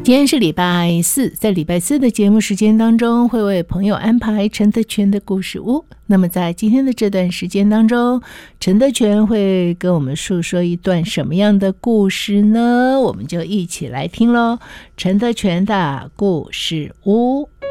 今天是礼拜四，在礼拜四的节目时间当中，会为朋友安排陈德全的故事屋。那么在今天的这段时间当中，陈德全会跟我们述说一段什么样的故事呢？我们就一起来听咯。陈德全的故事屋。